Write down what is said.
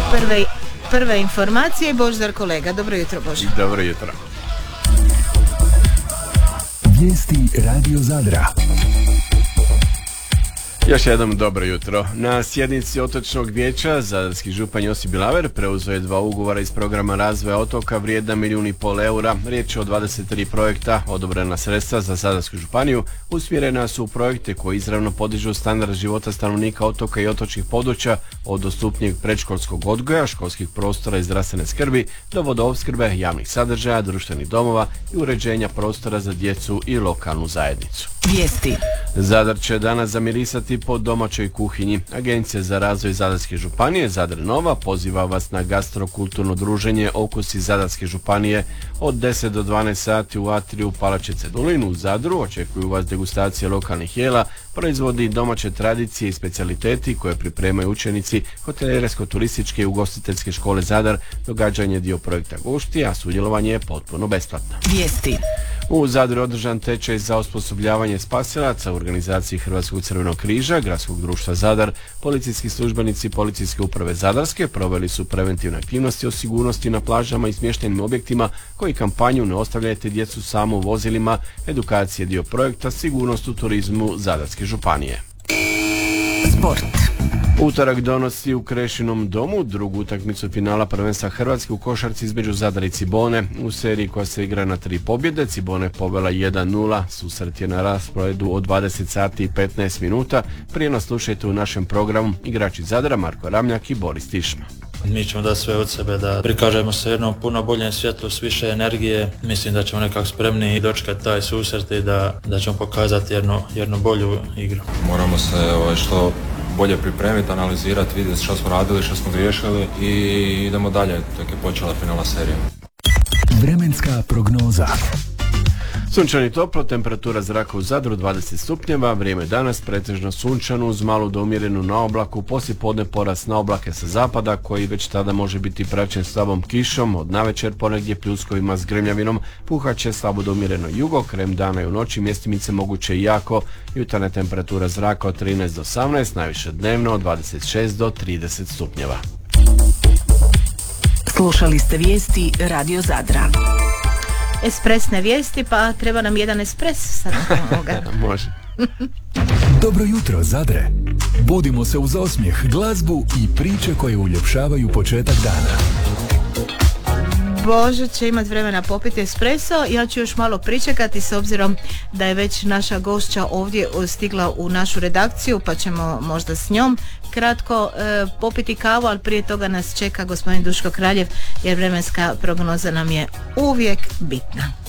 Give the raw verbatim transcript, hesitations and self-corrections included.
prve, prve informacije. Božidar kolega, dobro jutro Bože. Dobro jutro. Vijesti Radio Zadra. Još jednom dobro jutro. Na sjednici Otočnog vijeća zadarski župan Josip Bilaver preuzeo je dva ugovora iz programa razvoja otoka vrijedna milijun i pol eura. Riječ je o dvadeset tri projekta. Odobrena sredstva za Zadarsku županiju usmjerena su u projekte koji izravno podižu standard života stanovnika otoka i otočnih područja, od dostupnijeg predškolskog odgoja, školskih prostora i zdravstvene skrbi do vodoopskrbe, javnih sadržaja, društvenih domova i uređenja prostora za djecu i lokalnu zajednicu. Vijesti. Zadar će danas zamirisati po domaćoj kuhinji. Agencija za razvoj Zadarske županije Zadar Nova poziva vas na gastrokulturno druženje Okusi Zadarske županije od deset do dvanaest sati u atriju Palače Cedulin u Zadru. Očekuju vas degustacije lokalnih jela, proizvodi domaće tradicije i specijaliteti koje pripremaju učenici hotelijersko-turističke i ugostiteljske škole Zadar. Događanje dio projekta Gušti, a sudjelovanje je potpuno besplatno. Vijesti. U Zadru je održan tečaj za osposobljavanje spasilaca u organizaciji Hrvatskog crvenog križa, Gradskog društva Zadar. Policijski službenici Policijske uprave Zadarske proveli su preventivne aktivnosti o sigurnosti na plažama i smještajnim objektima, koji kampanju Ne ostavljajte djecu samo u vozilima, edukacije dio projekta Sigurnost u turizmu Zadarske županije. Sport. Utorak donosi u Krešinom domu drugu utakmicu finala prvenstva Hrvatske u košarci između Zadra i Cibone. U seriji koja se igra na tri pobjede, Cibone povela jedan nula. Susret je na rasporedu od dvadeset sati i petnaest minuta. Prijenos slušajte u našem programu. Igrači Zadra Marko Ramljak i Boris Tišma. Mi ćemo dati sve od sebe da prikažemo se jednom puno boljem svjetlu s više energije. Mislim da ćemo nekako spremni i dočekati taj susret i da, da ćemo pokazati jednu, jednu bolju igru. Moramo se ovaj, što bolje pripremiti, analizirati, vidjeti što smo radili, što smo griješili i idemo dalje, tek je počela finalna serija. Vremenska prognoza. Sunčano i toplo, temperatura zraka u Zadru dvadeset stupnjeva, vrijeme danas pretežno sunčano uz malu do umjerenu na oblaku, poslijepodne porast na oblake sa zapada koji već tada može biti praćen slabom kišom, od navečer ponegdje pljuskovima s grmljavinom, puhaće slabo do umjereno jugo, krem dana i u noći mjestimice moguće i jako, jutarnja temperatura zraka od trinaest do osamnaest, najviše dnevno od dvadeset šest do trideset stupnjeva. Slušali ste vijesti Radio Zadra. Espresne vijesti, pa treba nam jedan espres sad. Može. Dobro jutro Zadre. Budimo se uz osmijeh, glazbu i priče koje uljepšavaju početak dana. Bože će imati vremena popiti espresso, ja ću još malo pričekati s obzirom da je već naša gošća ovdje stigla u našu redakciju, pa ćemo možda s njom kratko e, popiti kavu, ali prije toga nas čeka gospodin Duško Kraljev, jer vremenska prognoza nam je uvijek bitna.